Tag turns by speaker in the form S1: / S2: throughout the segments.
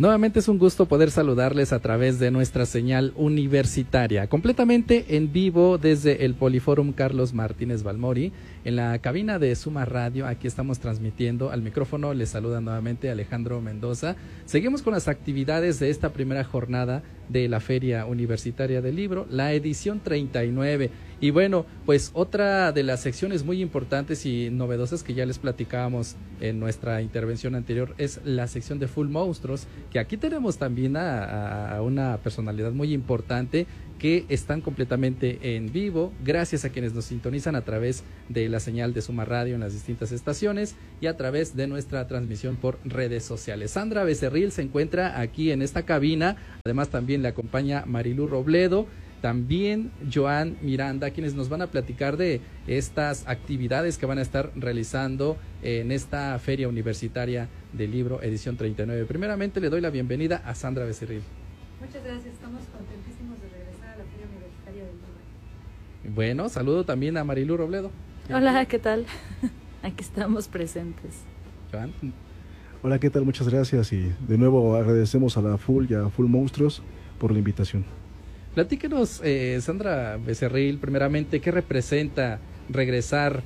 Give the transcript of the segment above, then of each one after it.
S1: Nuevamente es un gusto poder saludarles a través de nuestra señal universitaria, completamente en vivo desde el Poliforum Carlos Martínez Balmori, en la cabina de Suma Radio. Aquí estamos transmitiendo. Al micrófono les saluda nuevamente Alejandro Mendoza. Seguimos con las actividades de esta primera jornada de la Feria Universitaria del Libro, la edición 39. Y bueno, pues otra de las secciones muy importantes y novedosas que ya les platicábamos en nuestra intervención anterior es la sección de Full Monstruos, que aquí tenemos también a una personalidad muy importante que están completamente en vivo, gracias a quienes nos sintonizan a través de la señal de Suma Radio en las distintas estaciones y a través de nuestra transmisión por redes sociales. Sandra Becerril se encuentra aquí en esta cabina, además también le acompaña Marilu Robledo, también Joan Miranda, quienes nos van a platicar de estas actividades que van a estar realizando en esta Feria Universitaria del Libro, edición 39. Primeramente le doy la bienvenida a Sandra Becerril.
S2: Muchas gracias, estamos contentísimos de regresar a la Feria Universitaria del Libro.
S1: Bueno, saludo también a Marilu Robledo.
S3: Hola, ¿qué tal? Aquí estamos presentes.
S1: Joan.
S4: Hola, ¿qué tal? Muchas gracias y de nuevo agradecemos a la Full y a Full Monstruos por la invitación.
S1: Platíquenos, Sandra Becerril, primeramente, ¿qué representa regresar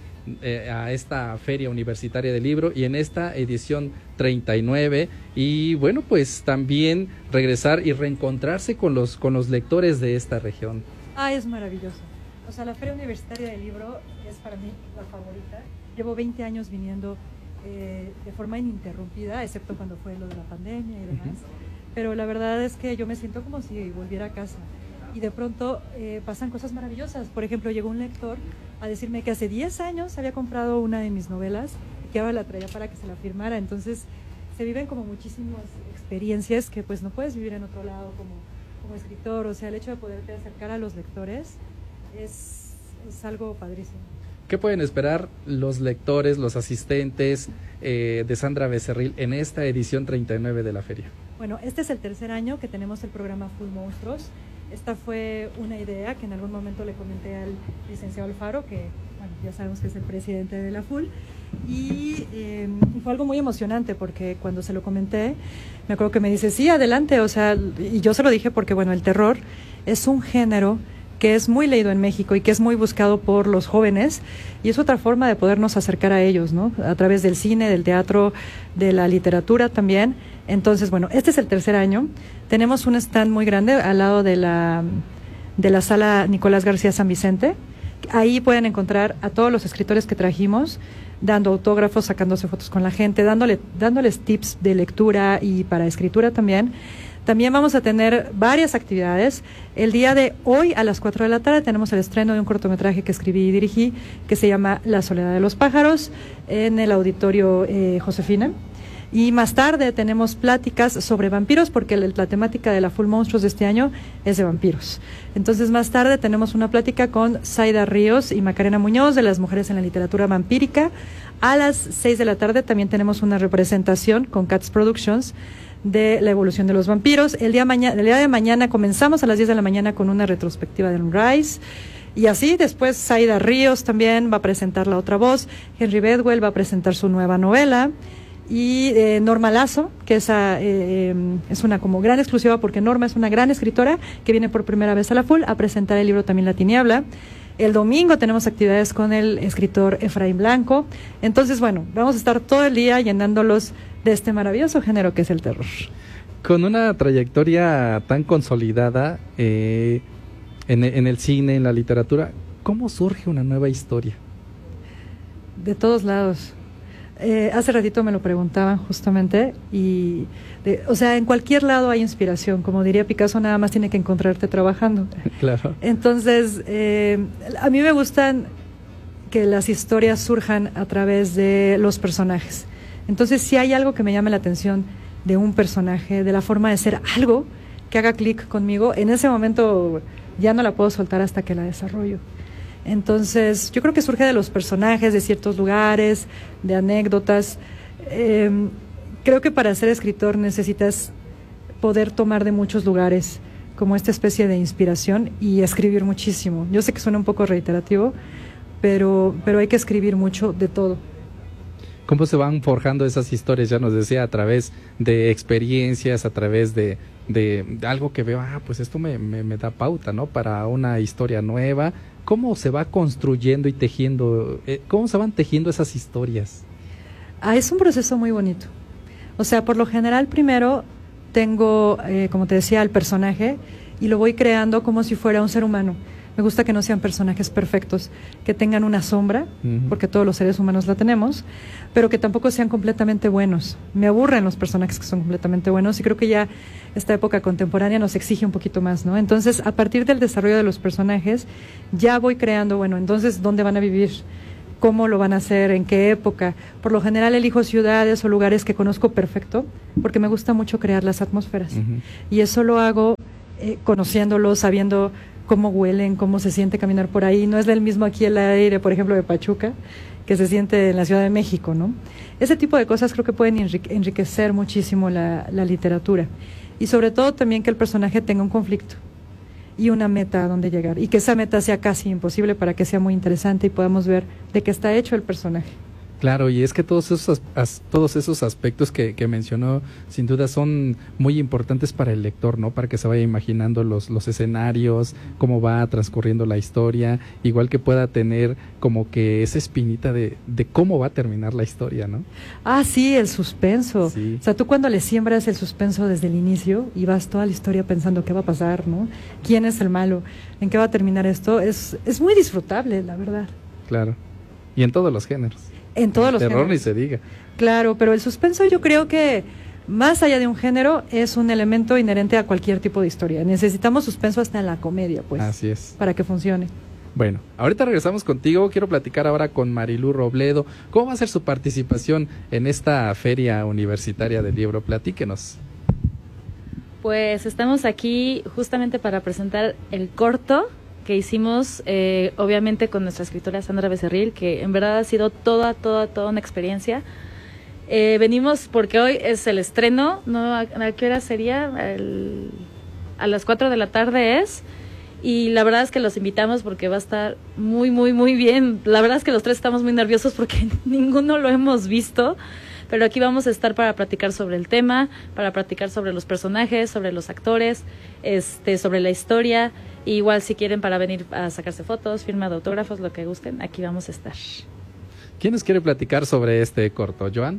S1: a esta Feria Universitaria del Libro y en esta edición 39? Y bueno, pues también regresar y reencontrarse con los lectores de esta región.
S2: Es maravilloso. O sea, la Feria Universitaria del Libro es para mí la favorita. Llevo 20 años viniendo de forma ininterrumpida, excepto cuando fue lo de la pandemia y demás. Pero la verdad es que yo me siento como si volviera a casa. Y de pronto pasan cosas maravillosas. Por ejemplo, llegó un lector a decirme que hace 10 años había comprado una de mis novelas y que ahora la traía para que se la firmara. Entonces se viven como muchísimas experiencias que pues no puedes vivir en otro lado como escritor. O sea, el hecho de poderte acercar a los lectores es algo padrísimo.
S1: ¿Qué pueden esperar los lectores, los asistentes de Sandra Becerril en esta edición 39 de la feria?
S2: Bueno, este es el tercer año que tenemos el programa Full Monstruos. Esta fue una idea que en algún momento le comenté al licenciado Alfaro, que bueno, ya sabemos que es el presidente de la FUL, y fue algo muy emocionante porque cuando se lo comenté, me acuerdo que me dice, sí, adelante, o sea, y yo se lo dije porque, bueno, el terror es un género que es muy leído en México y que es muy buscado por los jóvenes, y es otra forma de podernos acercar a ellos, ¿no? A través del cine, del teatro, de la literatura también. Entonces, bueno, este es el tercer año. Tenemos un stand muy grande al lado de la sala Nicolás García San Vicente. Ahí pueden encontrar a todos los escritores que trajimos, dando autógrafos, sacándose fotos con la gente, dándoles tips de lectura y para escritura también. También vamos a tener varias actividades. El día de hoy a las 4 de la tarde tenemos el estreno de un cortometraje que escribí y dirigí que se llama La soledad de los pájaros en el auditorio Josefina. Y más tarde tenemos pláticas sobre vampiros porque la temática de la Full Monstruos de este año es de vampiros. Entonces más tarde tenemos una plática con Zaida Ríos y Macarena Muñoz de las mujeres en la literatura vampírica. A las 6 de la tarde también tenemos una representación con Cats Productions de la evolución de los vampiros. El día de mañana comenzamos a las 10 de la mañana con una retrospectiva de Rise. Y así después Zaida Ríos también va a presentar La otra voz. Henry Bedwell va a presentar su nueva novela. Y Norma Lazo, que es una como gran exclusiva porque Norma es una gran escritora que viene por primera vez a la FUL a presentar el libro también La Tiniebla. El domingo tenemos actividades con el escritor Efraín Blanco. Entonces, bueno, vamos a estar todo el día llenándolos de este maravilloso género que es el terror.
S1: Con una trayectoria tan consolidada en el cine, en la literatura, ¿cómo surge una nueva historia?
S2: De todos lados. Hace ratito me lo preguntaban justamente o sea, en cualquier lado hay inspiración, como diría Picasso, nada más tiene que encontrarte trabajando.
S1: Claro.
S2: Entonces, a mí me gustan que las historias surjan a través de los personajes. Entonces, si hay algo que me llame la atención de un personaje, de la forma de ser algo que haga clic conmigo, en ese momento ya no la puedo soltar hasta que la desarrollo. Entonces, yo creo que surge de los personajes, de ciertos lugares, de anécdotas. Creo que para ser escritor necesitas poder tomar de muchos lugares como esta especie de inspiración y escribir muchísimo. Yo sé que suena un poco reiterativo, pero hay que escribir mucho de todo.
S1: ¿Cómo se van forjando esas historias? Ya nos decía, a través de experiencias, a través de algo que veo, pues esto me da pauta, ¿no? Para una historia nueva. ¿Cómo se va construyendo y tejiendo, cómo se van tejiendo esas historias?
S2: Es un proceso muy bonito. O sea, por lo general, primero tengo, como te decía, el personaje y lo voy creando como si fuera un ser humano. Me gusta que no sean personajes perfectos, que tengan una sombra, porque todos los seres humanos la tenemos, pero que tampoco sean completamente buenos. Me aburren los personajes que son completamente buenos y creo que ya esta época contemporánea nos exige un poquito más, ¿no? Entonces, a partir del desarrollo de los personajes, ya voy creando, bueno, entonces, ¿dónde van a vivir? ¿Cómo lo van a hacer? ¿En qué época? Por lo general elijo ciudades o lugares que conozco perfecto, porque me gusta mucho crear las atmósferas. Y eso lo hago conociéndolos, sabiendo cómo huelen, cómo se siente caminar por ahí. No es el mismo aquí el aire, por ejemplo, de Pachuca, que se siente en la Ciudad de México, ¿no? Ese tipo de cosas creo que pueden enriquecer muchísimo la literatura. Y sobre todo también que el personaje tenga un conflicto y una meta a donde llegar. Y que esa meta sea casi imposible para que sea muy interesante y podamos ver de qué está hecho el personaje.
S1: Claro, y es que todos esos aspectos que mencionó, sin duda son muy importantes para el lector, ¿no? Para que se vaya imaginando los escenarios, cómo va transcurriendo la historia, igual que pueda tener como que esa espinita de cómo va a terminar la historia, ¿no?
S2: Sí, el suspenso.
S1: Sí.
S2: O sea, tú cuando le siembras el suspenso desde el inicio y vas toda la historia pensando qué va a pasar, ¿no? ¿Quién es el malo? ¿En qué va a terminar esto? Es muy disfrutable, la verdad.
S1: Claro, y en todos los géneros.
S2: En todos los
S1: terror
S2: géneros.
S1: ni se diga.
S2: Claro, pero el suspenso yo creo que más allá de un género es un elemento inherente a cualquier tipo de historia. Necesitamos suspenso hasta en la comedia, pues.
S1: Así es.
S2: Para que funcione.
S1: Bueno, ahorita regresamos contigo. Quiero platicar ahora con Marilú Robledo. ¿Cómo va a ser su participación en esta feria universitaria del libro? Platíquenos.
S3: Pues estamos aquí justamente para presentar el corto que hicimos, obviamente con nuestra escritora Sandra Becerril, que en verdad ha sido toda una experiencia. Venimos porque hoy es el estreno, ¿no? ¿A qué hora sería? A las 4 de la tarde es, y la verdad es que los invitamos porque va a estar muy bien. La verdad es que los tres estamos muy nerviosos porque ninguno lo hemos visto, pero aquí vamos a estar para platicar sobre el tema, para platicar sobre los personajes, sobre los actores, sobre la historia. Igual si quieren para venir a sacarse fotos, firma de autógrafos, lo que gusten, aquí vamos a estar.
S1: ¿Quién nos quiere platicar sobre este corto? ¿Joan?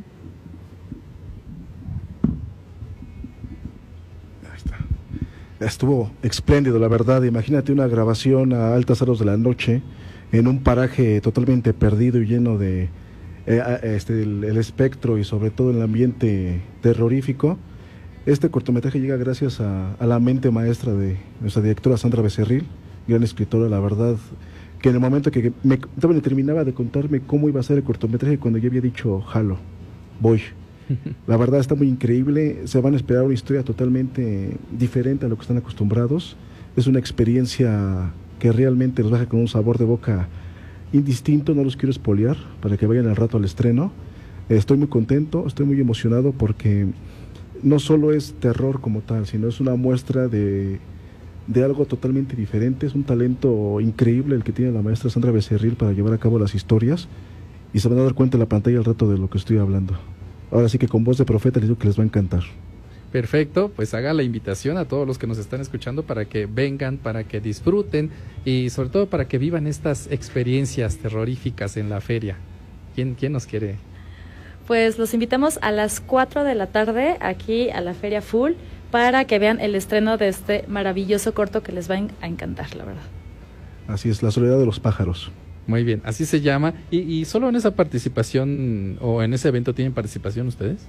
S4: Ahí está. Estuvo espléndido, la verdad. Imagínate una grabación a altas horas de la noche en un paraje totalmente perdido y lleno de el espectro y sobre todo el ambiente terrorífico. Este cortometraje llega gracias a la mente maestra de nuestra directora Sandra Becerril, gran escritora, la verdad, que en el momento que me terminaba de contarme cómo iba a ser el cortometraje, cuando yo había dicho, jalo, voy. La verdad está muy increíble, se van a esperar una historia totalmente diferente a lo que están acostumbrados. Es una experiencia que realmente los deja con un sabor de boca indistinto, no los quiero espolear para que vayan al rato al estreno. Estoy muy contento, estoy muy emocionado porque no solo es terror como tal, sino es una muestra de algo totalmente diferente. Es un talento increíble el que tiene la maestra Sandra Becerril para llevar a cabo las historias, y se van a dar cuenta en la pantalla al rato de lo que estoy hablando. Ahora sí que con voz de profeta les digo que les va a encantar.
S1: Perfecto, pues haga la invitación a todos los que nos están escuchando para que vengan, para que disfruten y sobre todo para que vivan estas experiencias terroríficas en la feria. ¿Quién nos quiere?
S3: Pues los invitamos a las 4 de la tarde aquí a la Feria Full para que vean el estreno de este maravilloso corto que les va a encantar, la verdad.
S4: Así es, La soledad de los pájaros.
S1: Muy bien, así se llama. ¿Y solo en esa participación o en ese evento tienen participación ustedes?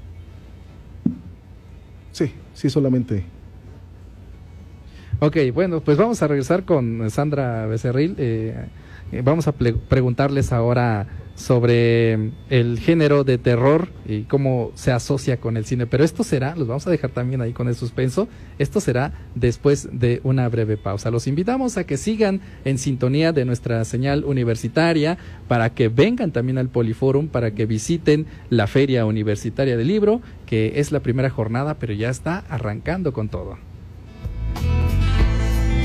S4: Sí, solamente.
S1: Ok, bueno, pues vamos a regresar con Sandra Becerril. Vamos a preguntarles ahora sobre el género de terror y cómo se asocia con el cine, pero esto será, los vamos a dejar también ahí con el suspenso, esto será después de una breve pausa. Los invitamos a que sigan en sintonía de nuestra señal universitaria, para que vengan también al Poliforum, para que visiten la Feria Universitaria del Libro, que es la primera jornada, pero ya está arrancando con todo.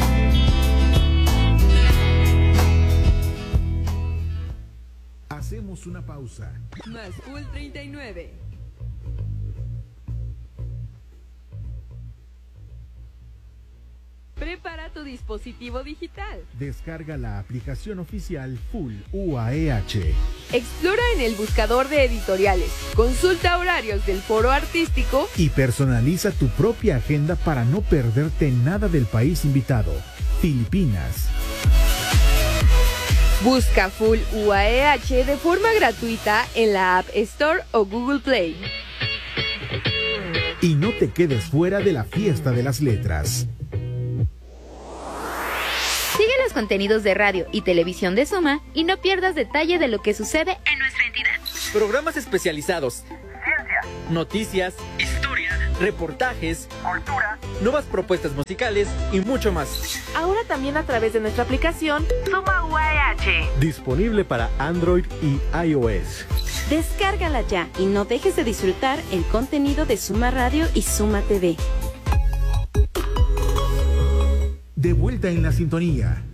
S5: Hacemos Hagamos una pausa.
S6: Más Full 39. Prepara tu dispositivo digital.
S5: Descarga la aplicación oficial Full UAEH.
S6: Explora en el buscador de editoriales. Consulta horarios del foro artístico.
S5: Y personaliza tu propia agenda para no perderte nada del país invitado, Filipinas.
S6: Busca Full UAEH de forma gratuita en la App Store o Google Play.
S5: Y no te quedes fuera de la fiesta de las letras.
S7: Sigue los contenidos de radio y televisión de Suma y no pierdas detalle de lo que sucede en nuestra entidad.
S8: Programas especializados, ciencia, noticias, historia, reportajes, cultura, nuevas propuestas musicales y mucho más.
S9: Ahora también a través de nuestra aplicación Suma UAEH.
S10: Disponible para Android y iOS.
S11: Descárgala ya y no dejes de disfrutar el contenido de Suma Radio y Suma TV.
S5: De vuelta en la sintonía.